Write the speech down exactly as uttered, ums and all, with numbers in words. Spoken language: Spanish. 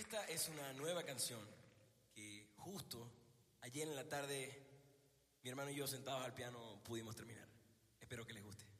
Esta es una nueva canción que justo ayer en la tarde mi hermano y yo sentados al piano pudimos terminar. Espero que les guste.